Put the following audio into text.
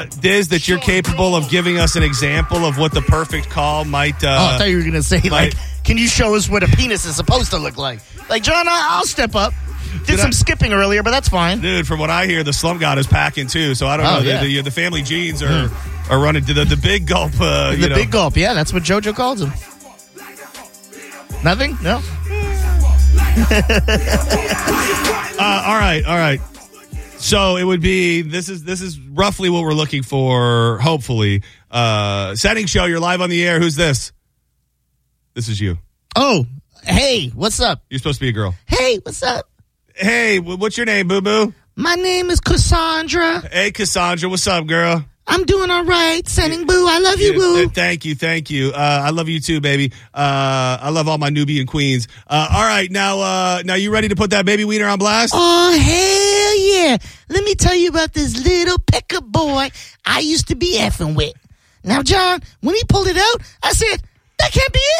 Diz, that you're capable of giving us an example of what the perfect call might... I thought you were going to say, can you show us what a penis is supposed to look like? Like, John, I'll step up. Did some skipping earlier, but that's fine. Dude, from what I hear, the Slump God is packing, too. So I don't know. Yeah. The family genes are running to the big gulp. Big gulp, yeah. That's what JoJo calls him. Nothing? No? All right. So it would be, this is roughly what we're looking for, hopefully. Setting show, you're live on the air. Who's this? This is you. Oh, hey, what's up? You're supposed to be a girl. Hey, what's up? Hey, what's your name, boo-boo? My name is Cassandra. Hey, Cassandra, what's up, girl? I'm doing all right. Sending boo. I love you, boo. Thank you. I love you too, baby. I love all my Nubian queens. All right, now you ready to put that baby wiener on blast? Oh, hell yeah. Let me tell you about this little pickup boy I used to be effing with. Now, John, when he pulled it out, I said, that can't be